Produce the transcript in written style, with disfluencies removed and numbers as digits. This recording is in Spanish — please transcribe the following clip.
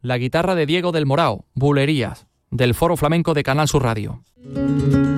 la guitarra de Diego del Morao, Bulerías, del Foro Flamenco de Canal Sur Radio.